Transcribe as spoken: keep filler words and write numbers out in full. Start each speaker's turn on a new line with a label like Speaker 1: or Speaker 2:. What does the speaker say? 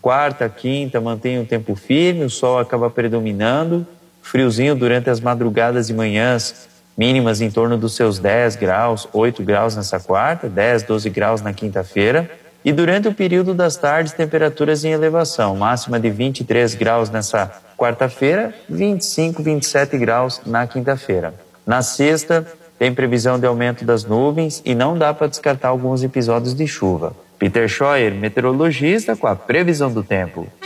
Speaker 1: Quarta, quinta, mantém o tempo firme, o sol acaba predominando, friozinho durante as madrugadas e manhãs, mínimas em torno dos seus dez graus, oito graus nessa quarta, dez, doze graus na quinta-feira. E durante o período das tardes, temperaturas em elevação, máxima de vinte e três graus nessa quarta-feira, vinte e cinco, vinte e sete graus na quinta-feira. Na sexta, tem previsão de aumento das nuvens e não dá para descartar alguns episódios de chuva. Peter Scheuer, meteorologista, com a previsão do tempo.